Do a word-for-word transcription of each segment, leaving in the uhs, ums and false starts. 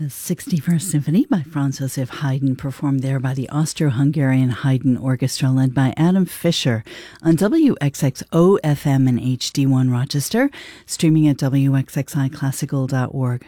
The sixty-first Symphony by Franz Joseph Haydn, performed there by the Austro-Hungarian Haydn Orchestra, led by Adam Fisher, on W X X O F M and H D one Rochester, streaming at W X X I classical dot org.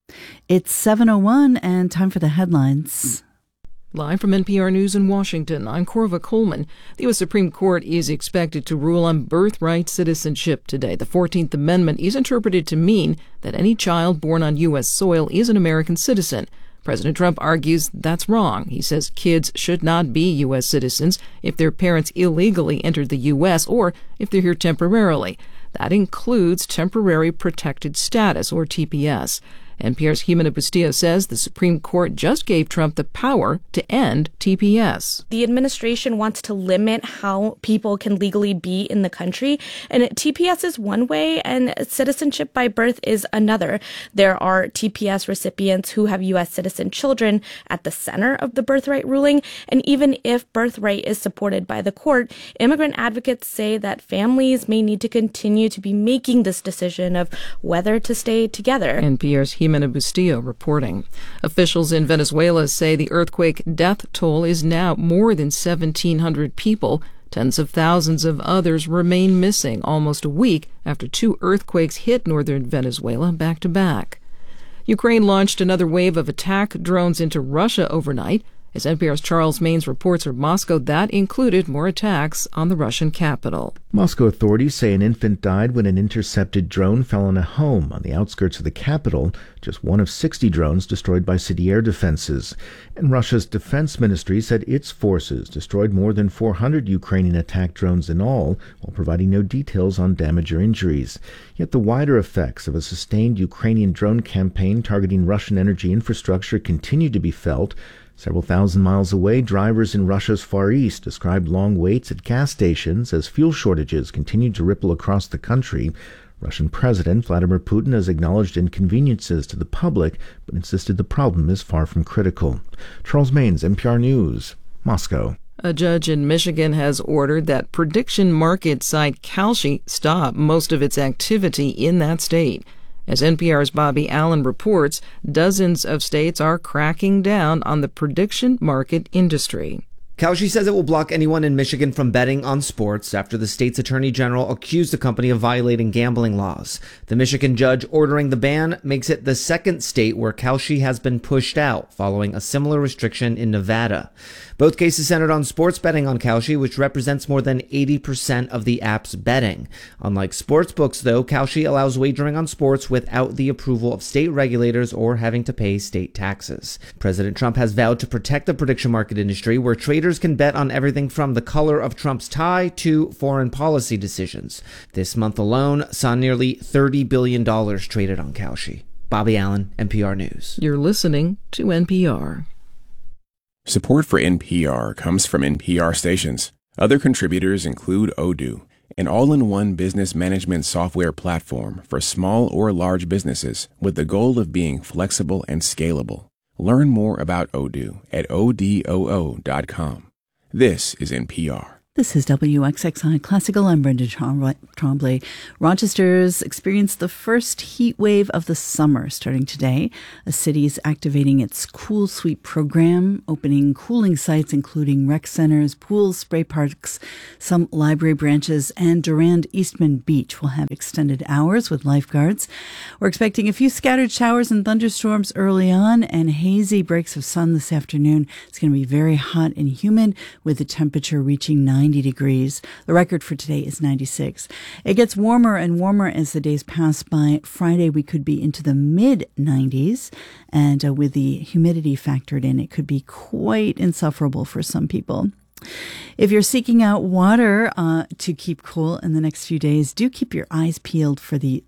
It's seven oh one and time for the headlines. Live from N P R News in Washington, I'm Corva Coleman. The U S Supreme Court is expected to rule on birthright citizenship today. The fourteenth Amendment is interpreted to mean that any child born on U S soil is an American citizen. President Trump argues that's wrong. He says kids should not be U S citizens if their parents illegally entered the U S or if they're here temporarily. That includes temporary protected status, or T P S. N P R's Jimena Bustillo says the Supreme Court just gave Trump the power to end T P S. The administration wants to limit how people can legally be in the country, and T P S is one way and citizenship by birth is another. There are T P S recipients who have U S citizen children at the center of the birthright ruling, and even if birthright is supported by the court, immigrant advocates say that families may need to continue to be making this decision of whether to stay together. N P R's Jimena Bustillo reporting. Officials in Venezuela say the earthquake death toll is now more than seventeen hundred people. Tens of thousands of others remain missing almost a week after two earthquakes hit northern Venezuela back to back. Ukraine launched another wave of attack drones into Russia overnight. As N P R's Charles Maines reports from Moscow, that included more attacks on the Russian capital. Moscow authorities say an infant died when an intercepted drone fell on a home on the outskirts of the capital, just one of sixty drones destroyed by city air defenses. And Russia's defense ministry said its forces destroyed more than four hundred Ukrainian attack drones in all, while providing no details on damage or injuries. Yet the wider effects of a sustained Ukrainian drone campaign targeting Russian energy infrastructure continue to be felt. Several thousand miles away, drivers in Russia's Far East described long waits at gas stations as fuel shortages continued to ripple across the country. Russian President Vladimir Putin has acknowledged inconveniences to the public, but insisted the problem is far from critical. Charles Maines, N P R News, Moscow. A judge in Michigan has ordered that prediction market site Kalshi stop most of its activity in that state. As N P R's Bobby Allen reports, dozens of states are cracking down on the prediction market industry. Kalshi says it will block anyone in Michigan from betting on sports after the state's attorney general accused the company of violating gambling laws. The Michigan judge ordering the ban makes it the second state where Kalshi has been pushed out, following a similar restriction in Nevada. Both cases centered on sports betting on Kalshi, which represents more than eighty percent of the app's betting. Unlike sportsbooks, though, Kalshi allows wagering on sports without the approval of state regulators or having to pay state taxes. President Trump has vowed to protect the prediction market industry, where traders can bet on everything from the color of Trump's tie to foreign policy decisions. This month alone saw nearly thirty billion dollars traded on Kalshi. Bobby Allen, N P R News. You're listening to N P R. Support for N P R comes from N P R stations. Other contributors include Odoo, an all-in-one business management software platform for small or large businesses with the goal of being flexible and scalable. Learn more about Odoo at O D O O dot com. This is N P R. This is W X X I Classical. I'm Brenda Trombley. Rochester's experienced the first heat wave of the summer starting today. The city is activating its Cool Sweep program, opening cooling sites including rec centers, pools, spray parks, some library branches, and Durand Eastman Beach will have extended hours with lifeguards. We're expecting a few scattered showers and thunderstorms early on and hazy breaks of sun this afternoon. It's going to be very hot and humid with the temperature reaching ninety degrees. The record for today is ninety-six. It gets warmer and warmer as the days pass by. Friday, we could be into the mid nineties, and uh, with the humidity factored in, it could be quite insufferable for some people. If you're seeking out water uh, to keep cool in the next few days, do keep your eyes peeled for the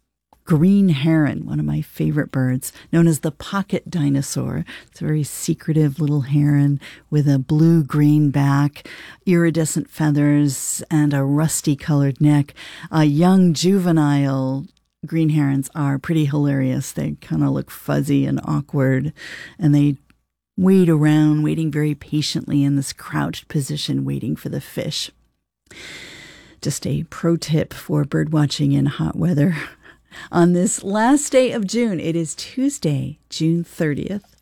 green heron, one of my favorite birds, known as the pocket dinosaur. It's a very secretive little heron with a blue-green back, iridescent feathers, and a rusty-colored neck. A young juvenile green herons are pretty hilarious. They kind of look fuzzy and awkward, and they wade around, waiting very patiently in this crouched position, waiting for the fish. Just a pro tip for bird watching in hot weather. On this last day of June, it is Tuesday, June thirtieth.